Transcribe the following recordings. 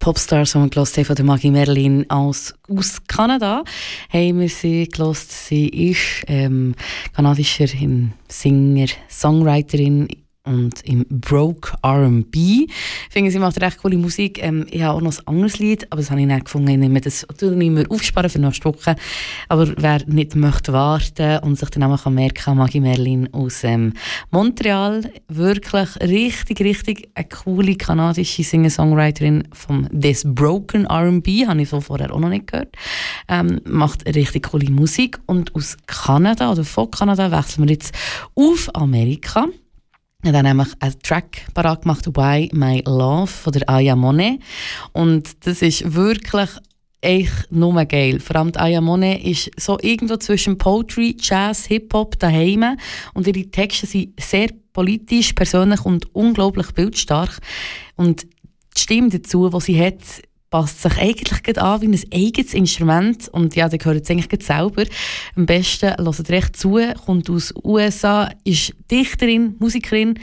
Popstars, die wir gehört haben von der Maggie Merlin aus Kanada, haben wir sie gehört. Sie ist kanadischer Singer, Songwriterin und im Broke R&B. Ich finde, sie macht recht coole Musik. Ich habe auch noch ein anderes Lied, aber das habe ich nicht gefunden. Ich nehme das nicht mehr aufsparen für nächste Woche. Aber wer nicht möchte warten und sich dann auch merken kann, Maggie Merlin aus Montreal, wirklich richtig eine coole kanadische Singer-Songwriterin von This Broken R&B, habe ich so vorher auch noch nicht gehört. Macht richtig coole Musik. Und aus Kanada, oder von Kanada, wechseln wir jetzt auf Amerika. Ich habe dann nämlich einen Track parat gemacht, «Why My Love» von der Aya Monet. Und das ist wirklich echt nur geil. Vor allem Aya Monet ist so irgendwo zwischen Poetry, Jazz, Hip-Hop daheim. Und ihre Texte sind sehr politisch, persönlich und unglaublich bildstark. Und die Stimme dazu, die sie hat, passt sich eigentlich gerade an wie ein eigenes Instrument. Und ja, da gehört es eigentlich gerade selber. Am besten hört recht zu, kommt aus USA, ist Dichterin, Musikerin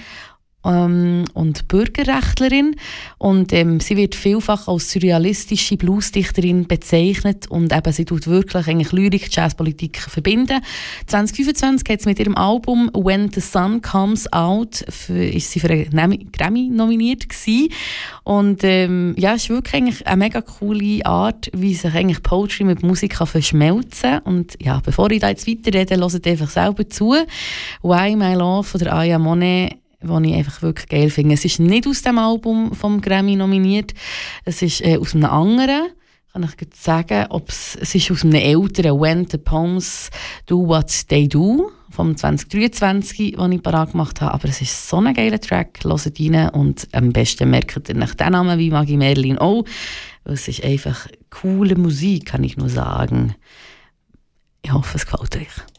und Bürgerrechtlerin. Und sie wird vielfach als surrealistische Bluesdichterin bezeichnet. Und eben, sie tut wirklich eigentlich Lyrik, Jazzpolitik verbinden. 2025 hat sie mit ihrem Album «When the Sun Comes Out» ist sie für einen Grammy nominiert gewesen. Und ja, es ist wirklich eigentlich eine mega coole Art, wie sich eigentlich Poetry mit Musik kann verschmelzen kann. Und ja, bevor ich da jetzt weiterrede, hört einfach selber zu. «Why My Love» von der Aya Monet, was ich einfach wirklich geil finde. Es ist nicht aus dem Album vom Grammy nominiert, es ist aus einem anderen. Kann ich jetzt sagen, es ist aus einem älteren «When the Poems Do What They Do» vom 2023, den ich parat gemacht habe. Aber es ist so ein geiler Track, hört rein und am besten merkt ihr nach den Namen wie Maggie Merlin auch. Es ist einfach coole Musik, kann ich nur sagen. Ich hoffe, es gefällt euch.